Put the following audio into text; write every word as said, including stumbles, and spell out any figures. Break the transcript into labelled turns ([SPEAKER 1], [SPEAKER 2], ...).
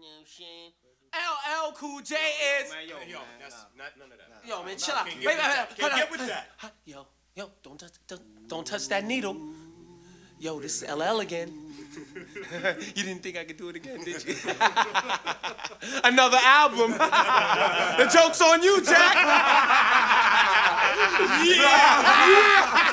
[SPEAKER 1] know what I'm saying? L L Cool J is.
[SPEAKER 2] Yo, man, yo,
[SPEAKER 3] yo,
[SPEAKER 2] man,
[SPEAKER 3] that's
[SPEAKER 2] nah.
[SPEAKER 3] not none of that.
[SPEAKER 1] Yo, man,
[SPEAKER 3] Nah,
[SPEAKER 1] chill out.
[SPEAKER 3] can't
[SPEAKER 1] Wait,
[SPEAKER 3] get
[SPEAKER 1] wait,
[SPEAKER 3] with that.
[SPEAKER 1] wait,
[SPEAKER 3] Can't
[SPEAKER 1] hold
[SPEAKER 3] get
[SPEAKER 1] on.
[SPEAKER 3] with that.
[SPEAKER 1] Huh, Yo, yo, don't touch, don't, don't touch that needle. Yo, this is L L again. You didn't think I could do it again, did you? Another album. The joke's on you, Jack. Yeah, yeah.